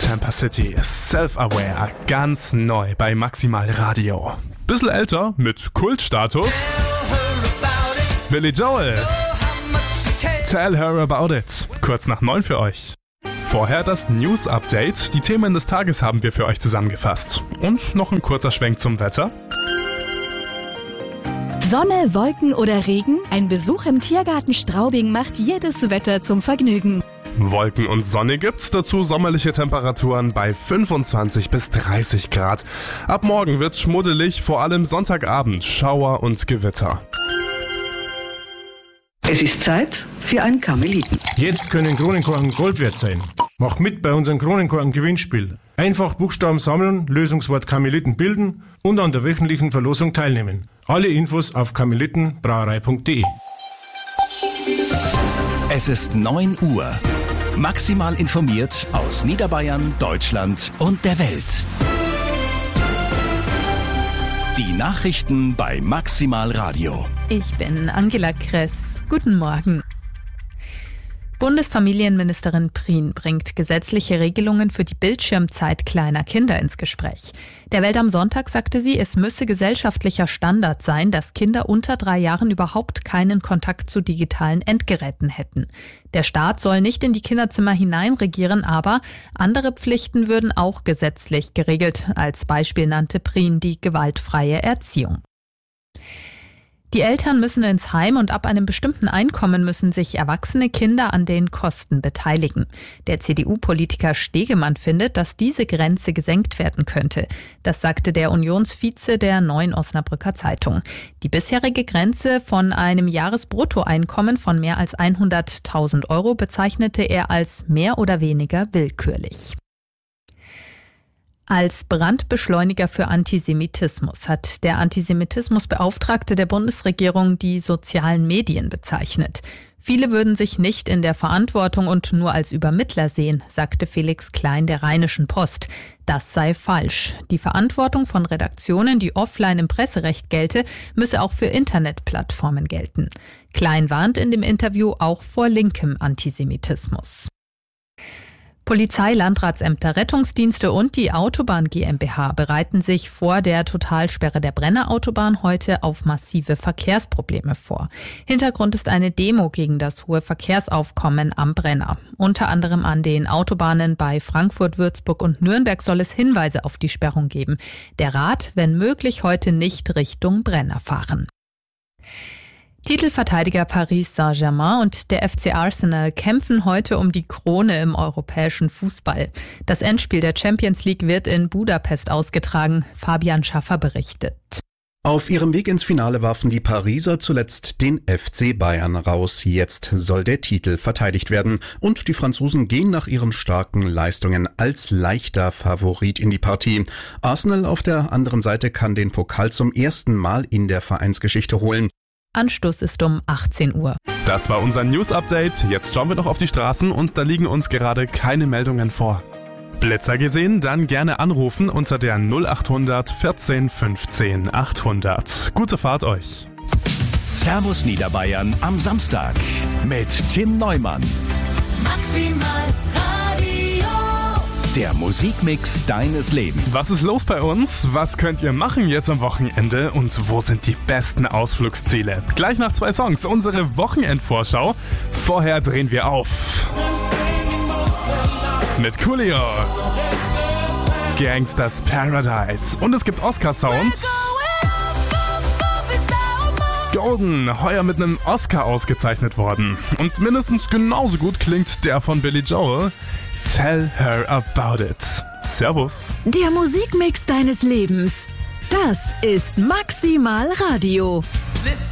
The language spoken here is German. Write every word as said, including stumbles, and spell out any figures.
Tampa City, Self-Aware, ganz neu bei Maximal Radio. Bisschen älter, mit Kultstatus. Billy Joel. Tell her about it. Kurz nach neun für euch. Vorher das News-Update. Die Themen des Tages haben wir für euch zusammengefasst. Und noch ein kurzer Schwenk zum Wetter. Sonne, Wolken oder Regen? Ein Besuch im Tiergarten Straubing macht jedes Wetter zum Vergnügen. Wolken und Sonne gibt's, dazu sommerliche Temperaturen bei fünfundzwanzig bis dreißig Grad. Ab morgen wird's schmuddelig, vor allem Sonntagabend, Schauer und Gewitter. Es ist Zeit für ein Karmeliten. Jetzt können Kronenkorken Gold wert sein. Mach mit bei unserem Kronenkorken-Gewinnspiel. Einfach Buchstaben sammeln, Lösungswort Karmeliten bilden und an der wöchentlichen Verlosung teilnehmen. Alle Infos auf karmelitenbrauerei punkt de. Es ist neun Uhr. Maximal informiert aus Niederbayern, Deutschland und der Welt. Die Nachrichten bei Maximal Radio. Ich bin Angela Kress. Guten Morgen. Bundesfamilienministerin Prien bringt gesetzliche Regelungen für die Bildschirmzeit kleiner Kinder ins Gespräch. Der Welt am Sonntag sagte sie, es müsse gesellschaftlicher Standard sein, dass Kinder unter drei Jahren überhaupt keinen Kontakt zu digitalen Endgeräten hätten. Der Staat soll nicht in die Kinderzimmer hineinregieren, aber andere Pflichten würden auch gesetzlich geregelt. Als Beispiel nannte Prien die gewaltfreie Erziehung. Die Eltern müssen ins Heim und ab einem bestimmten Einkommen müssen sich erwachsene Kinder an den Kosten beteiligen. Der C D U-Politiker Stegemann findet, dass diese Grenze gesenkt werden könnte. Das sagte der Unionsvize der Neuen Osnabrücker Zeitung. Die bisherige Grenze von einem Jahresbruttoeinkommen von mehr als hunderttausend Euro bezeichnete er als mehr oder weniger willkürlich. Als Brandbeschleuniger für Antisemitismus hat der Antisemitismusbeauftragte der Bundesregierung die sozialen Medien bezeichnet. Viele würden sich nicht in der Verantwortung und nur als Übermittler sehen, sagte Felix Klein der Rheinischen Post. Das sei falsch. Die Verantwortung von Redaktionen, die offline im Presserecht gelte, müsse auch für Internetplattformen gelten. Klein warnt in dem Interview auch vor linkem Antisemitismus. Polizei, Landratsämter, Rettungsdienste und die Autobahn GmbH bereiten sich vor der Totalsperre der Brenner Autobahn heute auf massive Verkehrsprobleme vor. Hintergrund ist eine Demo gegen das hohe Verkehrsaufkommen am Brenner. Unter anderem an den Autobahnen bei Frankfurt, Würzburg und Nürnberg soll es Hinweise auf die Sperrung geben. Der Rat, wenn möglich, heute nicht Richtung Brenner fahren. Titelverteidiger Paris Saint-Germain und der F C Arsenal kämpfen heute um die Krone im europäischen Fußball. Das Endspiel der Champions League wird in Budapest ausgetragen. Fabian Schaffer berichtet. Auf ihrem Weg ins Finale warfen die Pariser zuletzt den F C Bayern raus. Jetzt soll der Titel verteidigt werden. Und die Franzosen gehen nach ihren starken Leistungen als leichter Favorit in die Partie. Arsenal auf der anderen Seite kann den Pokal zum ersten Mal in der Vereinsgeschichte holen. Anstoß ist um achtzehn Uhr. Das war unser News-Update. Jetzt schauen wir noch auf die Straßen und da liegen uns gerade keine Meldungen vor. Blitzer gesehen? Dann gerne anrufen unter der null achthundert vierzehn fünfzehn achthundert. Gute Fahrt euch. Servus Niederbayern am Samstag mit Tim Neumann. Maximal Radio. Der Musikmix deines Lebens. Was ist los bei uns? Was könnt ihr machen jetzt am Wochenende? Und wo sind die besten Ausflugsziele? Gleich nach zwei Songs unsere Wochenendvorschau. Vorher drehen wir auf. Mit Coolio. Gangsters Paradise. Und es gibt Oscar-Sounds. Golden, heuer mit einem Oscar ausgezeichnet worden. Und mindestens genauso gut klingt der von Billy Joel. Tell her about it. Servus. Der Musikmix deines Lebens. Das ist Maximal Radio.